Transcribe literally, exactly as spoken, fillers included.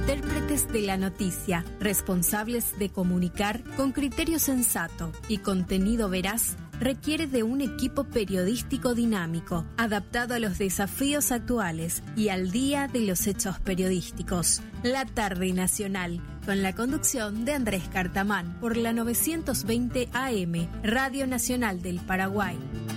intérpretes de la noticia, responsables de comunicar con criterio sensato y contenido veraz, requiere de un equipo periodístico dinámico, adaptado a los desafíos actuales y al día de los hechos periodísticos. La Tarde Nacional, con la conducción de Andrés Cartamán, por la novecientos veinte A M, Radio Nacional del Paraguay.